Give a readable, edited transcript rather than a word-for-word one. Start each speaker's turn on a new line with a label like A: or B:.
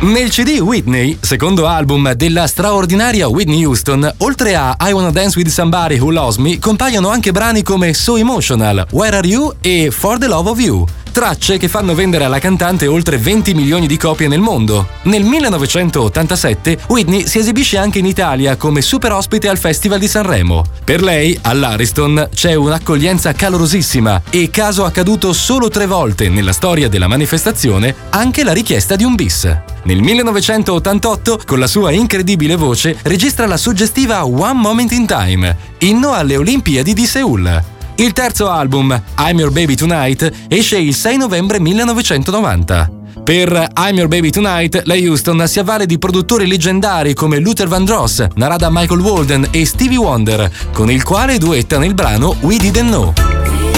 A: Nel CD Whitney, secondo album della straordinaria Whitney Houston, oltre a I Wanna Dance With Somebody Who Loves Me, compaiono anche brani come So Emotional, Where Are You e For the Love of You. Tracce che fanno vendere alla cantante oltre 20 milioni di copie nel mondo. Nel 1987 Whitney si esibisce anche in Italia come super ospite al Festival di Sanremo. Per lei, all'Ariston, c'è un'accoglienza calorosissima e, caso accaduto solo 3 volte nella storia della manifestazione, anche la richiesta di un bis. Nel 1988, con la sua incredibile voce, registra la suggestiva One Moment in Time, inno alle Olimpiadi di Seul. Il terzo album, I'm Your Baby Tonight, esce il 6 novembre 1990. Per I'm Your Baby Tonight, la Houston si avvale di produttori leggendari come Luther Vandross, Narada Michael Walden e Stevie Wonder, con il quale duettano il brano We Didn't Know.